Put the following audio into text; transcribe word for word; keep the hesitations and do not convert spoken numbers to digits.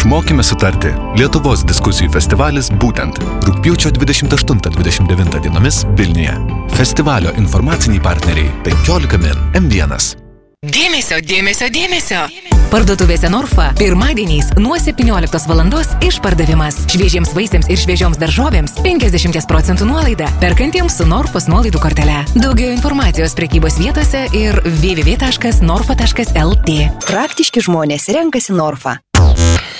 Išmokime sutarti. Lietuvos diskusijų festivalis būtent rugpjūčio dvidešimt aštuntą dvidešimt devintą dienomis Vilniuje. Festivalio informaciniai partneriai penkiolika min, M vienas. Dėmesio, dėmesio, dėmesio. Parduotuvėse Norfa pirmadieniais nuo septynioliktos valandos išpardavimas. Šviežiems vaisiams ir šviežioms daržovėms penkiasdešimt procentų nuolaida. Perkantiems su Norfos nuolaidų kortele. Daugiau informacijos prekybos vietose ir w w w taškas norfa taškas l t. Praktiški žmonės renkasi Norfa.